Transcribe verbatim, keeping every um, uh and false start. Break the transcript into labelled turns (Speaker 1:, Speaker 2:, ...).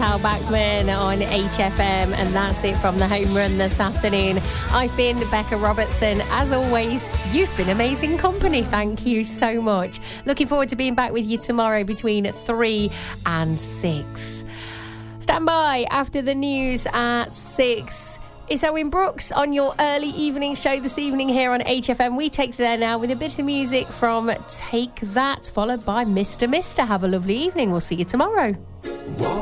Speaker 1: Hal Backman on H F M, and that's it from the home run this afternoon. I've been Becca Robertson. As always, you've been amazing company. Thank you so much. Looking forward to being back with you tomorrow between three and six. Stand by after the news at six. It's Owen Brooks on your early evening show this evening here on H F M. We take you there now with a bit of music from Take That, followed by Mister Mister. Have a lovely evening. We'll see you tomorrow.